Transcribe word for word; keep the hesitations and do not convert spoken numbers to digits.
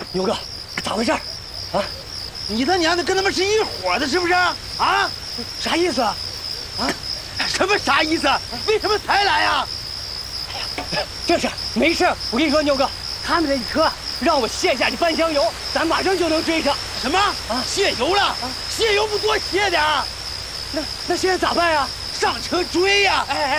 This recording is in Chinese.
牛哥，咋回事？啊？ 你他娘的跟他们是一伙的，是不是？啊？ 啥意思？啊？ 什么啥意思？为什么才来呀？ 哎呀，这事没事。我跟你说，牛哥，他们这一车让我卸下去搬箱油，咱马上就能追上。 什么？啊？卸油了？啊？卸油不多卸点儿？ 那那现在咋办呀？ 上车追呀！ 哎哎。